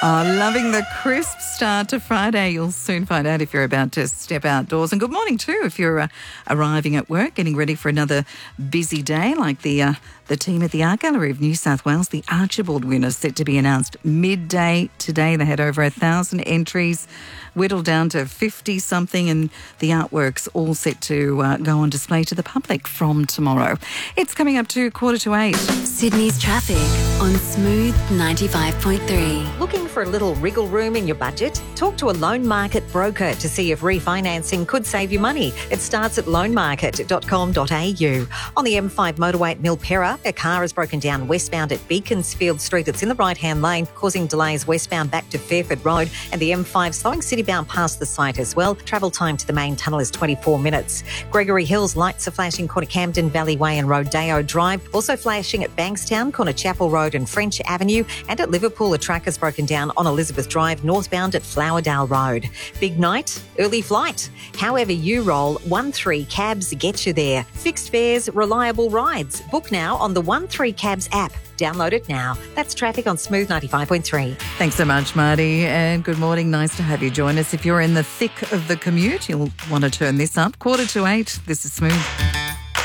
Oh, loving the crisp start to Friday. You'll soon find out if you're about to step outdoors. And good morning too if you're arriving at work, getting ready for another busy day like the team at the Art Gallery of New South Wales. The Archibald winners set to be announced midday today. They had over 1,000 entries, whittled down to 50-something, and the artworks all set to go on display to the public from tomorrow. It's coming up to 7:45. Sydney's traffic on Smooth 95.3. Looking for a little wriggle room in your budget? Talk to a loan market broker to see if refinancing could save you money. It starts at loanmarket.com.au. On the M5 motorway at Milperra, a car has broken down westbound at Beaconsfield Street. It's in the right-hand lane, causing delays westbound back to Fairford Road, and the M5 slowing citybound past the site as well. Travel time to the main tunnel is 24 minutes. Gregory Hills, lights are flashing corner Camden Valley Way and Rodeo Drive. Also flashing at Bankstown, corner Chapel Road and French Avenue. And at Liverpool, a truck has broken down on Elizabeth Drive, northbound at Flowerdale Road. Big night, early flight. However you roll, 13 Cabs get you there. Fixed fares, reliable rides. Book now on the 13 Cabs app. Download it now. That's traffic on Smooth 95.3. Thanks so much, Marty, and good morning. Nice to have you join us. If you're in the thick of the commute, you'll want to turn this up. 7:45. This is Smooth.